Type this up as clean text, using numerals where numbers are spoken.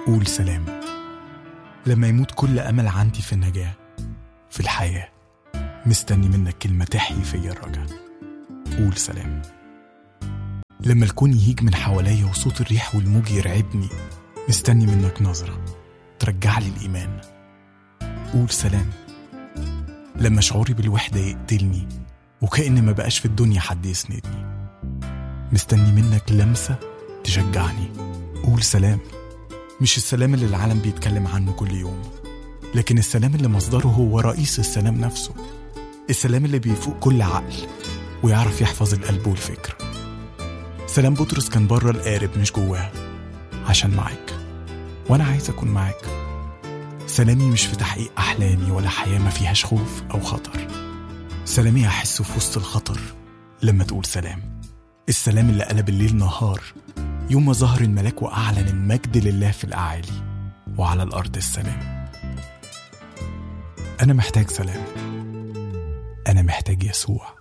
قول سلام. لما يموت كل أمل عندي في النجاة في الحياة، مستني منك كلمة تحيي فيا الرجاء. قول سلام. لما الكون يهيج من حواليا وصوت الريح والموج يرعبني، مستني منك نظرة ترجع لي الإيمان. قول سلام. لما شعوري بالوحدة يقتلني وكأن ما بقاش في الدنيا حد يسندني، مستني منك لمسة تشجعني. قول سلام. مش السلام اللي العالم بيتكلم عنه كل يوم، لكن السلام اللي مصدره هو رئيس السلام نفسه. السلام اللي بيفوق كل عقل ويعرف يحفظ القلب والفكر. سلام بطرس كان بره القارب مش جواه، عشان معاك وانا عايز اكون معاك. سلامي مش في تحقيق احلامي ولا حياة ما فيهاش خوف او خطر. سلامي هحسه في وسط الخطر لما تقول سلام. السلام اللي قلب الليل نهار يوم ما ظهر الملاك واعلن المجد لله في الاعالي وعلى الارض السلام. انا محتاج سلام. انا محتاج يسوع.